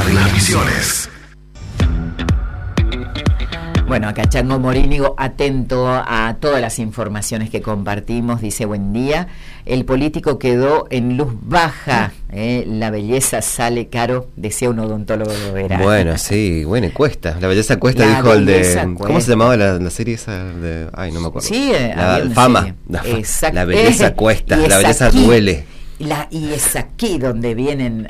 de las visiones. Bueno, acá Chango Morínigo, atento a todas las informaciones que compartimos, dice: buen día, el político quedó en luz baja, la belleza sale caro, decía un odontólogo de Vera. Bueno, sí, bueno, cuesta, la belleza cuesta, La dijo el de, belleza cuesta. ¿cómo se llamaba la serie esa? De, ay, no me acuerdo. Sí, la Fama. La belleza cuesta, la belleza aquí, duele. Y es aquí donde vienen,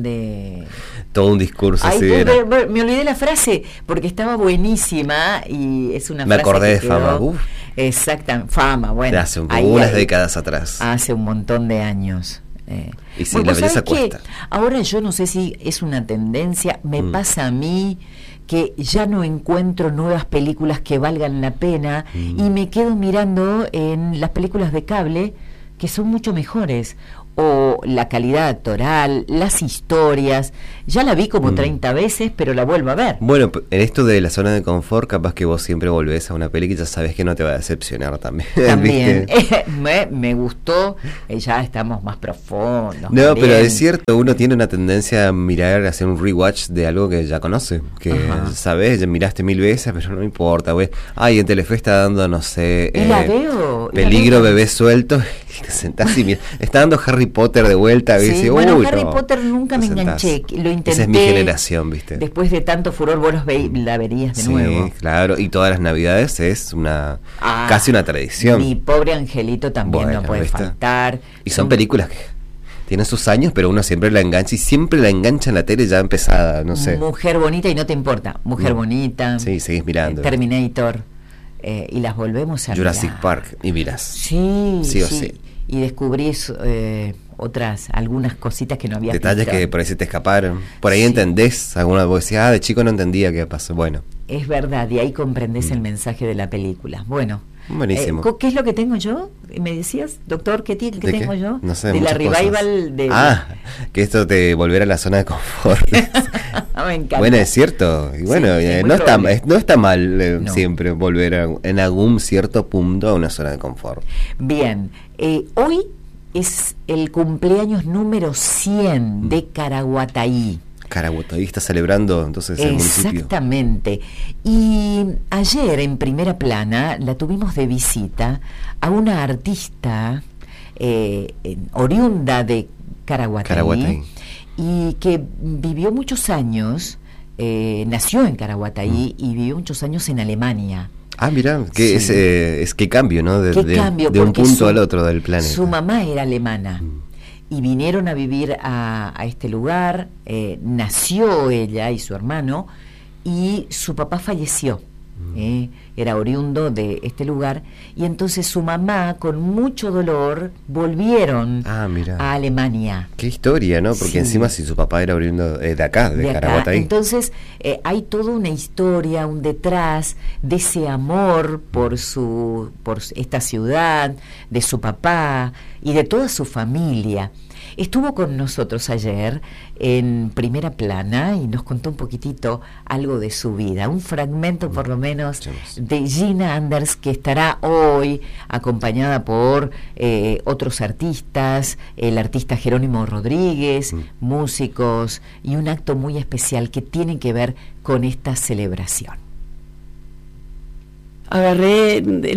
todo un discurso así era. Me olvidé la frase porque estaba buenísima y es una me frase acordé que de Fama. Exacta, Fama, bueno. De hace unas décadas atrás. Hace un montón de años. Y sí, la belleza cuesta. Ahora yo no sé si es una tendencia, me pasa a mí que ya no encuentro nuevas películas que valgan la pena y me quedo mirando en las películas de cable que son mucho mejores, o la calidad actoral, las historias. Ya la vi como 30 veces, pero la vuelvo a ver. Bueno, en esto de la zona de confort, capaz que vos siempre volvés a una peli que ya sabes que no te va a decepcionar también. También, me gustó, ya estamos más profundos. No, pero es cierto, uno tiene una tendencia a mirar, a hacer un rewatch de algo que ya conoce, que sabes, ya miraste 1000 veces, pero no importa, güey. Ay, en Telefe está dando, no sé, la veo, Peligro, bebé suelto, y te sentás y miras. Está dando Harry Potter de vuelta, sí, dice, bueno, Harry Potter nunca me enganché, lo intenté. Esa es mi generación, ¿viste? Después de tanto furor, vos la verías de nuevo. Sí, claro, y todas las navidades es casi una tradición. Mi pobre angelito también no puede faltar. Y son películas que tienen sus años, pero uno siempre la engancha, y siempre la engancha en la tele ya empezada, no sé. Mujer bonita y no te importa, Mujer bonita. Sí, seguís mirando. Terminator, y las volvemos a Jurassic mirar. Park, y mirás. Sí o sí. Y descubrís algunas cositas que no habías detalles visto. Que por ahí se te escaparon. Por ahí entendés alguna vos decías, de chico no entendía qué pasó. Bueno. Es verdad, y ahí comprendés el mensaje de la película. Bueno. Buenísimo. ¿Qué es lo que tengo yo? ¿Me decías, doctor, qué tengo yo? No sé, de la revival cosas. de... que esto te volviera a la zona de confort. Me encanta. Bueno, es cierto. Y bueno, no está mal siempre volver en algún cierto punto a una zona de confort. Bien, hoy es el cumpleaños número 100 de Caraguatay. Caraguatay está celebrando entonces el municipio. Exactamente. Y ayer en Primera Plana la tuvimos de visita a una artista oriunda de Caraguatay y que vivió muchos años, nació en Caraguatay y vivió muchos años en Alemania. Mira, que sí. es que cambio, ¿no? De un punto al otro del planeta. Su mamá era alemana. Y vinieron a vivir a este lugar, nació ella y su hermano, y su papá falleció, era oriundo de este lugar, y entonces su mamá, con mucho dolor, volvieron a Alemania. Qué historia, ¿no? Porque encima si su papá era oriundo de acá, de Caraguatay. Entonces hay toda una historia, un detrás de ese amor por esta ciudad, de su papá y de toda su familia. Estuvo con nosotros ayer en Primera Plana y nos contó un poquitito algo de su vida, un fragmento por lo menos de Gina Anders, que estará hoy acompañada por otros artistas, el artista Jerónimo Rodríguez, músicos, y un acto muy especial que tiene que ver con esta celebración. Agarré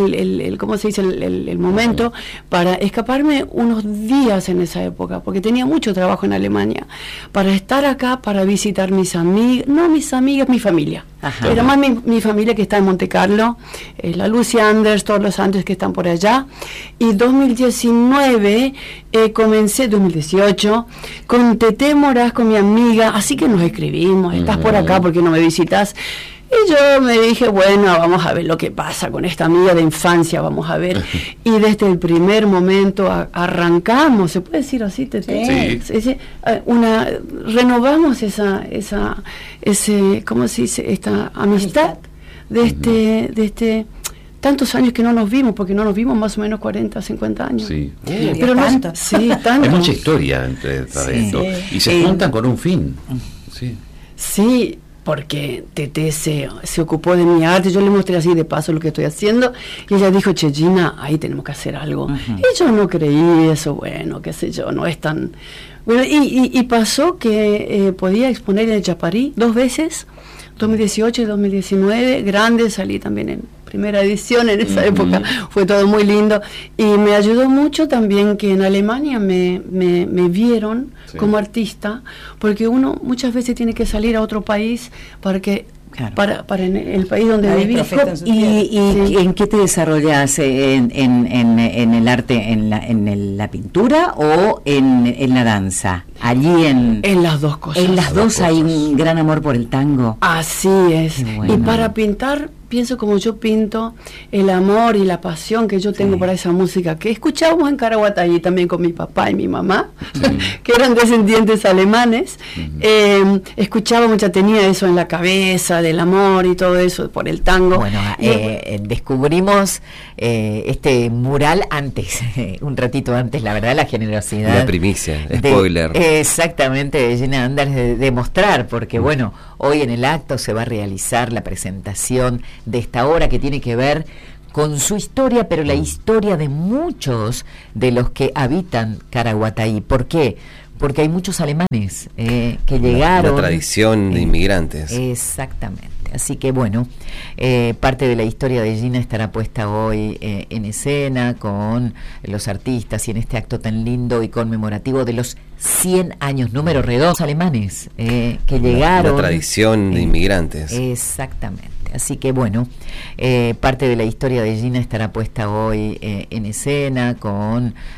el momento para escaparme unos días en esa época, porque tenía mucho trabajo en Alemania, para estar acá, para visitar mi familia. Ajá. Era más mi familia, que está en Monte Carlo, la Lucy Anders, todos los Anders que están por allá. Y 2019 comencé, 2018, con Teté Moraz, con mi amiga, así que nos escribimos, estás por acá, ¿por qué no me visitas? Y yo me dije, bueno, vamos a ver lo que pasa con esta amiga de infancia, vamos a ver. Y desde el primer momento arrancamos, ¿se puede decir así, Tete? Sí. Renovamos ¿cómo se dice? Esta amistad de tantos años que no nos vimos, porque no nos vimos más o menos 40, 50 años. Sí. Pero tanto. Sí, tanto. Hay mucha historia entre esto. Y se juntan con un fin. Sí, porque Tete se ocupó de mi arte. Yo le mostré así de paso lo que estoy haciendo, y ella dijo, che, Gina, ahí tenemos que hacer algo. Y yo no creí eso, bueno, qué sé yo, no es tan... Bueno, y pasó que podía exponer en el Chaparí 2 veces, 2018 y 2019, grande, salí también en primera edición en esa época, fue todo muy lindo, y me ayudó mucho también que en Alemania me vieron como artista, porque uno muchas veces tiene que salir a otro país para que para en el país donde vivís. ¿Y en qué te desarrollas? ¿En el arte, en la pintura o en la danza? Allí en las dos cosas. En las dos hay un gran amor por el tango. Así es. Bueno. Y para pintar, pienso como yo pinto, el amor y la pasión que yo tengo para esa música que escuchábamos en Caraguatay también con mi papá y mi mamá, que eran descendientes alemanes. Escuchábamos, ya tenía eso en la cabeza, del amor y todo eso por el tango. Bueno, descubrimos este mural antes, un ratito antes, la verdad, la generosidad. La primicia, spoiler. Exactamente, de Gina Anders, de mostrar, porque bueno, hoy en el acto se va a realizar la presentación de esta obra que tiene que ver con su historia, pero la historia de muchos de los que habitan Caraguatay. ¿Por qué? Porque hay muchos alemanes que llegaron. La tradición de inmigrantes. Exactamente. Así que bueno, parte de la historia de Gina estará puesta hoy en escena con los artistas y en este acto tan lindo y conmemorativo de los 100 años, número redondo, alemanes que llegaron. La tradición de inmigrantes. Exactamente. Así que bueno, parte de la historia de Gina estará puesta hoy en escena con